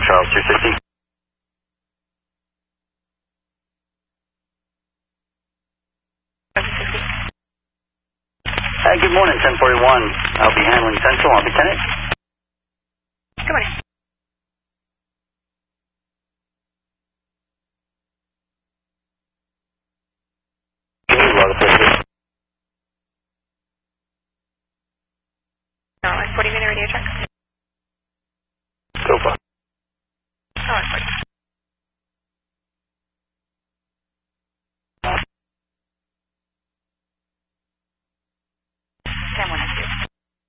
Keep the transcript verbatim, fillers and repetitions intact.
Charles two sixty. Hi, good morning, ten forty-one. I'll be handling Central. I'll be Lieutenant. Good morning. Can you log the place? No, I'm forty minute radio check.